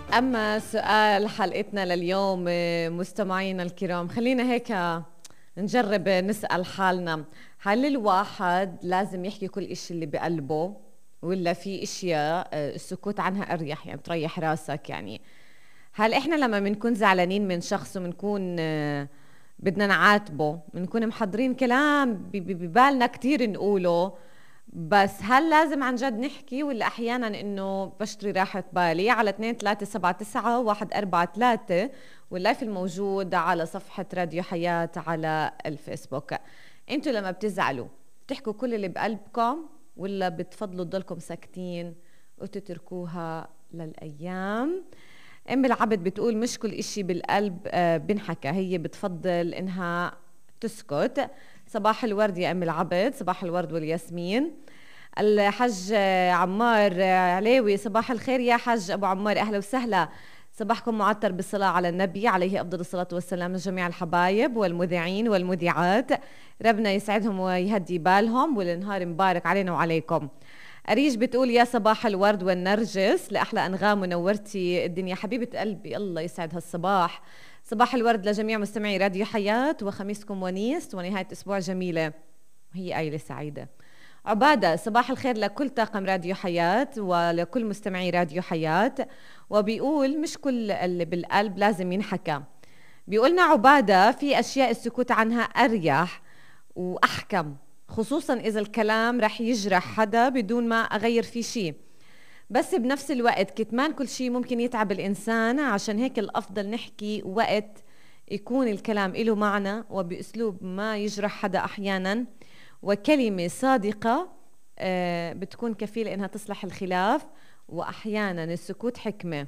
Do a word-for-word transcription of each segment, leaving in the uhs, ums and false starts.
أما سؤال حلقتنا لليوم مستمعينا الكرام، خلينا هيك نجرب نسأل حالنا: هل الواحد لازم يحكي كل إشي اللي بقلبه، ولا في إشياء السكوت عنها أريح، يعني بتريح راسك؟ يعني هل إحنا لما بنكون زعلانين من شخص وبنكون بدنا نعاتبه بنكون محضرين كلام ببالنا كتير نقوله، بس هل لازم عن جد نحكي، ولا احيانا انه بشتري راحة بالي؟ على اثنين ثلاثة سبعة تسعة واحد أربعة ثلاثة واللايف الموجود على صفحة راديو حياة على الفيسبوك. انتوا لما بتزعلوا بتحكوا كل اللي بقلبكم، ولا بتفضلوا تضلكم ساكتين وتتركوها للأيام؟ ام العبد بتقول مش كل اشي بالقلب بنحكى، هي بتفضل انها تسكت. صباح الورد يا ام العبد، صباح الورد والياسمين. الحج عمار عليوي، صباح الخير يا حج ابو عمار، اهلا وسهلا. صباحكم معطر بالصلاة على النبي عليه افضل الصلاة والسلام لجميع الحبايب والمذيعين والمذيعات، ربنا يسعدهم ويهدي بالهم والنهار مبارك علينا وعليكم. أريج بتقول يا صباح الورد والنرجس لأحلى أنغام، ونورتي الدنيا حبيبة قلبي، الله يسعد هالصباح. صباح الورد لجميع مستمعي راديو حياة، وخميسكم ونيس ونهاية أسبوع جميلة وهي آيلة سعيدة. عبادة صباح الخير لكل طاقم راديو حياة ولكل مستمعي راديو حياة، وبيقول مش كل اللي بالقلب لازم ينحكى. بيقولنا عبادة في أشياء السكوت عنها أريح وأحكم، خصوصا إذا الكلام رح يجرح حدا بدون ما أغير فيه شيء، بس بنفس الوقت كتمان كل شيء ممكن يتعب الإنسان، عشان هيك الأفضل نحكي وقت يكون الكلام له معنى وبأسلوب ما يجرح حدا أحيانا، وكلمة صادقة آه بتكون كفيلة إنها تصلح الخلاف، وأحيانا السكوت حكمة.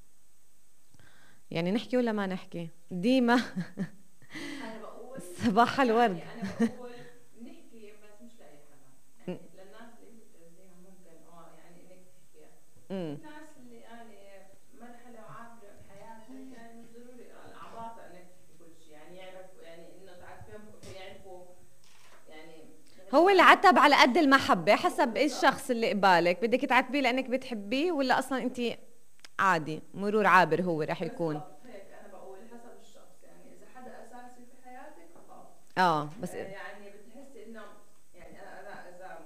يعني نحكي ولا ما نحكي ديما؟ أنا بقول صباح الورد. يعني أنا بقول نحكي بس مش لأي حدا، يعني للناس اللي أنت بتأذيها ممكن اه يعني إنك تحكيها. الناس اللي يعني مرحلة عابرة بحياتك يعني مش ضروري العباطة إنك تحكي كل شيء، يعني يعرفوا يعني إنه تعرفين يعرفوا يعني. هو العتب على قد المحبة، حسب ايش الشخص اللي قبالك، بدك تعاتبيه لأنك بتحبيه، ولا أصلا أنت عادي مرور عابر هو رح يكون؟ هيك أنا بقول حسب الشخص، يعني إذا حدا أساسي في حياتك خلاص. اه بس آه يعني بتحسي إنه يعني أنا أنا إذا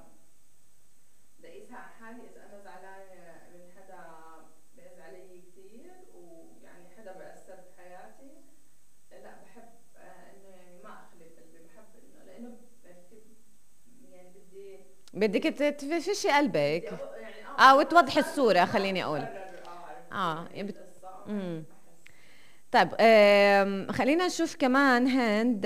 بقيسها على حالي، إذا أنا زعلانة من حدا بيأذي علي كتير ويعني حدا بأثر بحياتي، لا بحب آه إنه يعني ما أخلي قلبي، بحب إنه لأنه يعني بدي بدك تفشي قلبك يعني اه اه وتوضحي الصورة، خليني أقول. اه اه يعني بت... القصة امم بحس. طيب خلينا نشوف كمان هند.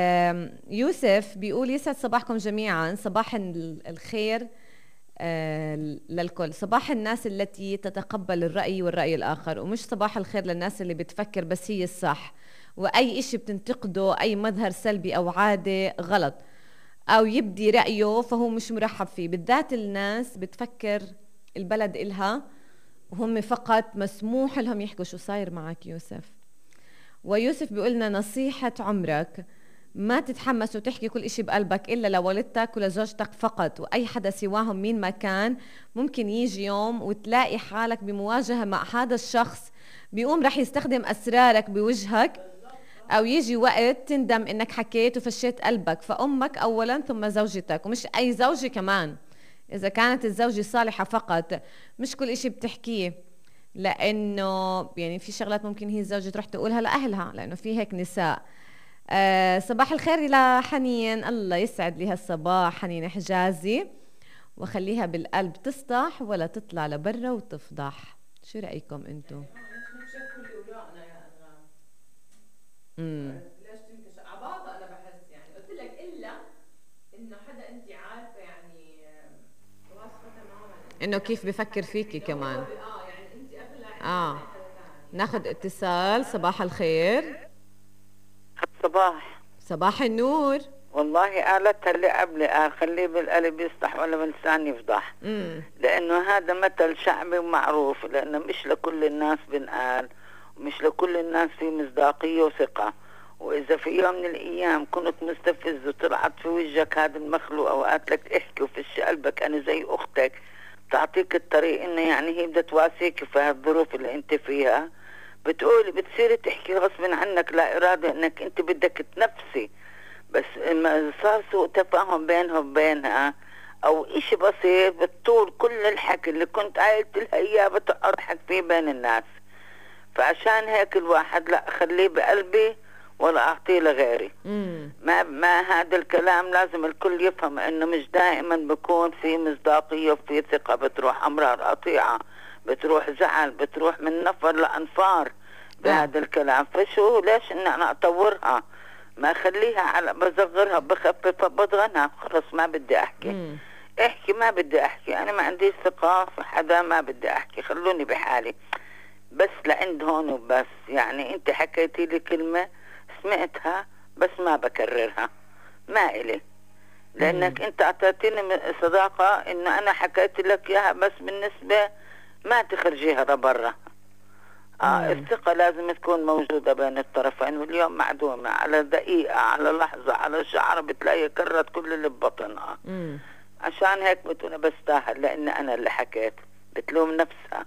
يوسف بيقول يسعد صباحكم جميعا، صباح الخير آه للكل، صباح الناس التي تتقبل الرأي والرأي الآخر، ومش صباح الخير للناس اللي بتفكر بس هي الصح، وأي إشي بتنتقده أي مظهر سلبي أو عادة غلط أو يبدي رأيه فهو مش مرحب فيه، بالذات الناس بتفكر البلد إلها وهم فقط مسموح لهم يحكوا. شو صاير معك يوسف؟ ويوسف بيقولنا نصيحة عمرك: ما تتحمس وتحكي كل إشي بقلبك إلا لوالدتك ولزوجتك فقط، وأي حدا سواهم مين ما كان ممكن يجي يوم وتلاقي حالك بمواجهة مع هذا الشخص بيقوم رح يستخدم أسرارك بوجهك، أو يجي وقت تندم إنك حكيت وفشيت قلبك. فأمك أولا ثم زوجتك، ومش أي زوجة كمان، إذا كانت الزوجة صالحة فقط، مش كل إشي بتحكيه، لأنه يعني في شغلات ممكن هي الزوجة تروح تقولها لأهلها، لأنه في هيك نساء. آه صباح الخير لحنين، الله يسعد لي هالصباح حنين حجازي، وخليها بالقلب تسطح ولا تطلع لبرا وتفضح. شو رأيكم انتو؟ امم ليش تنكش عباطة؟ انا بحس يعني قلت لك الا انه حدا انت عارفه يعني واثقه تماما انه كيف بفكر فيكي كمان. اه يعني انت اغلى عندك اه من اي حدا ثاني. ناخد اتصال. صباح الخير. صباح صباح النور. والله قالتها اللي قبلي، قال خليه بالقلب يصلح ولا بلسان يفضح. امم لانه هذا مثل شعبي معروف، لانه مش لكل الناس بنقال، ومش لكل الناس في مصداقية وثقة. واذا في يوم من الايام كنت مستفز وطلعت في وجهك هذا المخلوق وقالت لك احكي وفش قلبك انا زي اختك، تعطيك الطريق انه يعني هي بدها تواسيك في هالظروف اللي انت فيها. بتقولي بتصيري تحكي غصب عنك لا ارادة انك انت بدك تنفسي، بس ما صار سوء تفاهم بينه وبينها او اشي بسيط بتطول كل الحكي اللي كنت قايلت لها اياه بتقرحك فيه بين الناس. فعشان هيك الواحد لا خليه بقلبي ولا اعطيه لغيري. مم. ما ما هذا الكلام لازم الكل يفهم انه مش دائما بكون في مصداقية وفي ثقة، بتروح امرار قطيعة، بتروح زعل، بتروح من نفر لانفار بهذا الكلام. فشو ليش ان انا اطورها؟ ما اخليها على بصغرها بخففها بضغنها، خلص ما بدي احكي. مم. احكي ما بدي احكي، انا ما عنديش ثقة في حدا، ما بدي احكي، خلوني بحالي بس لعند هون وبس. يعني انت حكيتي لي كلمة سمعتها بس ما بكررها، ما إلي، لأنك مم. أنت أعطيتني صداقة إنه أنا حكيت لك إياها بس بالنسبة ما تخرجيها لبرا. آه الثقة لازم تكون موجودة بين الطرفين، واليوم معدومة، على دقيقة، على لحظة، على شعر بتلاقي كرت كل اللي ببطنها. مم. عشان هيك بتقول بستاهل لأن أنا اللي حكيت، بتلوم نفسها.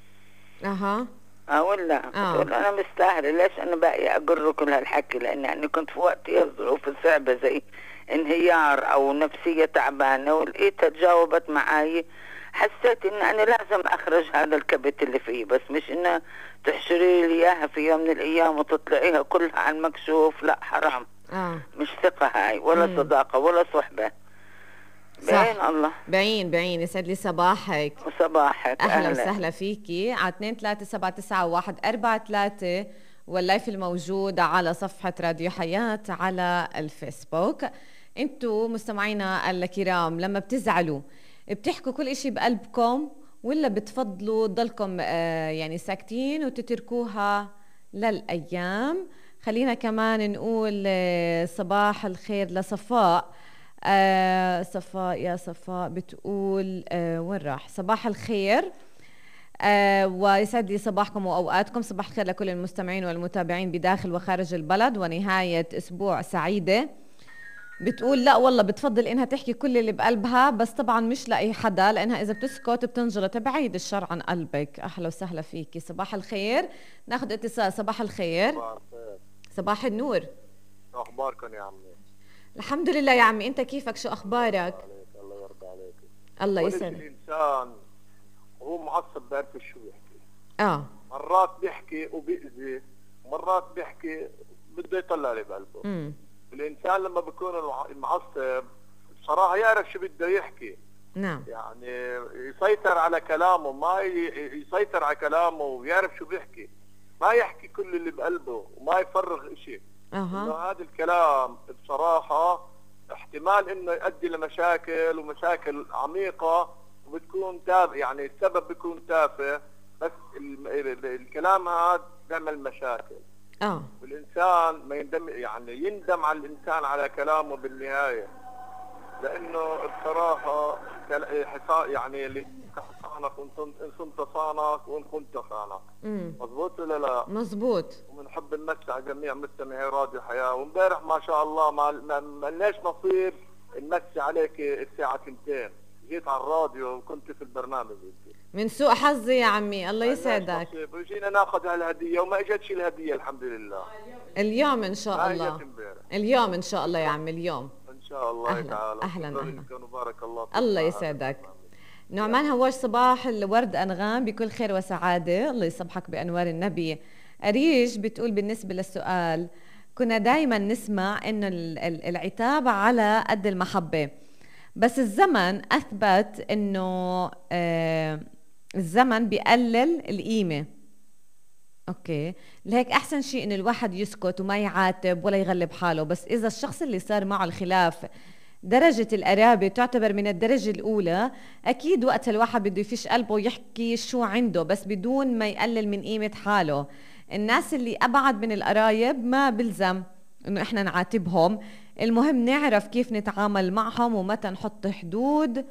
اها اه ولا آه. بتقول انا مستاهله، ليش انا باقي اقر كل هالحكي؟ لان يعني كنت في وقت ظروف صعبه زي انهيار او نفسيه تعبانه، ولقيتها تجاوبت معي، حسيت ان انا لازم اخرج هذا الكبت اللي فيه، بس مش انه تحشري لي اياها في يوم من الايام وتطلعيها كلها على المكشوف. لا حرام، اه مش ثقه هاي ولا مم. صداقه ولا صحبه. بعين صح، الله. بعين بعين. يسعد لي صباحك، وصباحك اهلا اهلا. وسهلا فيكي على اثنين ثلاثة سبعة تسعة واحد أربعة ثلاثة، واللايف الموجود على صفحة راديو حياة على الفيسبوك. انتو مستمعينا الكرام لما بتزعلوا بتحكوا كل اشي بقلبكم، ولا بتفضلوا تضلكم آه يعني ساكتين وتتركوها للأيام؟ خلينا كمان نقول آه صباح الخير لصفاء. آه صفاء يا صفاء بتقول آه وين راح؟ صباح الخير، آه ويسعد لي صباحكم وأوقاتكم. صباح الخير لكل المستمعين والمتابعين بداخل وخارج البلد، ونهاية أسبوع سعيدة. بتقول لا والله بتفضل إنها تحكي كل اللي بقلبها، بس طبعا مش لأي حدا، لأنها إذا بتسكت بتنجلط. بعيد الشر عن قلبك. أهلا وسهلا فيكي. صباح الخير. ناخذ اتصال. صباح الخير. صباح الخير. صباح النور. شو اخباركم يا عمي؟ الحمد لله يا عمي، انت كيفك؟ شو اخبارك؟ عليك الله يرضى عليك. الله وليش يسعدك. الانسان وهو معصب بيعرف شو يحكي. اه مرات بيحكي وبيأذي، مرات بيحكي بده يطلع اللي بقلبه. امم الانسان لما بيكون المعصب بصراحه يعرف شو بده يحكي، نعم يعني يسيطر على كلامه، ما ي- يسيطر على كلامه ويعرف شو بيحكي، ما يحكي كل اللي بقلبه وما يفرغ اشي. انه اها هذا الكلام بصراحة احتمال انه يؤدي لمشاكل ومشاكل عميقة، وبتكون تافه، يعني السبب بيكون تافه، بس ال ال الكلام هذا بيعمل مشاكل. اه والانسان ما يندم، يعني يندم على الانسان على كلامه بالنهاية، لانه بصراحة يعني اللي صانك وان كنت صانك وان كنت خانك. امم مضبوط ولا لا؟ مزبوط. وبنحب نمسي على جميع مستمعي راديو حياة. وامبارح ما شاء الله ما ما لناش نصيب نمسي عليك الساعة ثنتين، جيت على الراديو وكنت في البرنامج. من سوء حظي يا عمي، الله يسعدك. وجينا ناخذ هالهدية وما اجتش الهدية الحمد لله. اليوم ان شاء ما الله، اجت امبارح. اليوم ان شاء الله يا عمي، اليوم ان شاء الله أهلاً، تعالى. أهلاً، شكراً أهلاً. لكم وبارك الله فيكم. الله يسعدك. نعمان هواش صباح الورد أنغام بكل خير وسعادة، الله يصبحك بأنوار النبي. أريج بتقول بالنسبة للسؤال، كنا دايما نسمع إنه ال- ال- العتاب على قد المحبة، بس الزمن أثبت إنه آه الزمن بيقلل القيمة. اوكي، لهيك احسن شيء ان الواحد يسكت وما يعاتب ولا يغلب حاله. بس اذا الشخص اللي صار معه الخلاف درجة القرابة تعتبر من الدرجة الأولى، أكيد وقتها الواحد بده يفش قلبه ويحكي شو عنده، بس بدون ما يقلل من قيمة حاله. الناس اللي أبعد من القرايب ما بلزم إنه إحنا نعاتبهم، المهم نعرف كيف نتعامل معهم ومتى نحط حدود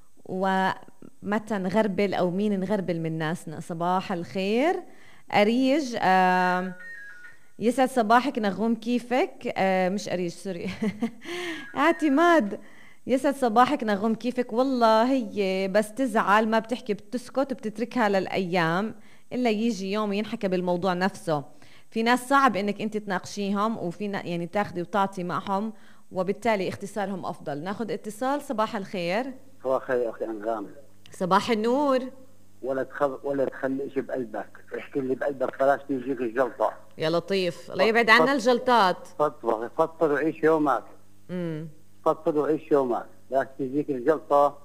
ومتى نغربل أو مين نغربل من ناسنا. صباح الخير أريج. آه يسعد صباحك نغوم، كيفك؟ آه مش أريج سوري اعتماد. يسعد صباحك نغم، كيفك؟ والله هي بس تزعل ما بتحكي، بتسكت وبتتركها للأيام إلا يجي يوم ينحكى بالموضوع نفسه. في ناس صعب إنك أنت تناقشيهم، وفي يعني تاخدي وتعطي معهم، وبالتالي اختصارهم أفضل. ناخد اتصال. صباح الخير. صباح الخير يا أختي أنغام. صباح النور. ولا تخل... ولا تخلي شيء بقلبك، احكي اللي بقلبك، بلاش تيجيك الجلطة. يا لطيف، الله يبعد عنا الجلطات. فضفض فضفض وعيش يومك. امم فضفض وعيش يومك، بلاش تيجيك الجلطة.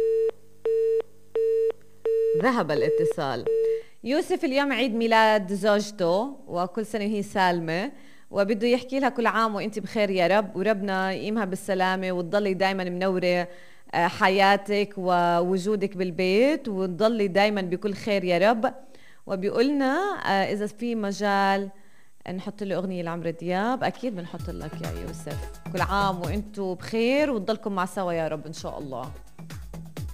ذهب الاتصال. يوسف اليوم عيد ميلاد زوجته، وكل سنة وهي سالمة، وبده يحكي لها كل عام وانت بخير يا رب، وربنا يقيمها بالسلامة، وتضلي دايما منورة حياتك ووجودك بالبيت، وتضلي دايما بكل خير يا رب. وبيقولنا إذا في مجال نحط له أغنية لعمرو دياب، أكيد بنحط لك يا يوسف. كل عام وانتم بخير، وتضلكم مع سوا يا رب إن شاء الله.